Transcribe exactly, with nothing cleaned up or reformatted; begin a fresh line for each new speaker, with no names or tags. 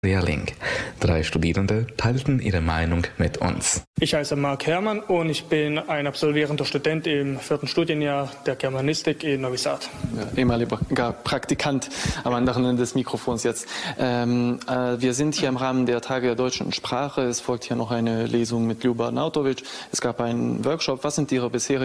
Lehrling. Drei Studierende teilten ihre Meinung mit uns.
Ich heiße Marc Herrmann und ich bin ein absolvierender Student im vierten Studienjahr der Germanistik in Novi Sad.
Ja, ehemaliger Praktikant am anderen Ende des Mikrofons jetzt. Ähm, äh, wir sind hier im Rahmen der Tage der deutschen Sprache. Es folgt hier noch eine Lesung mit Ljuba Nautovic. Es gab einen Workshop. Was sind Ihre bisherigen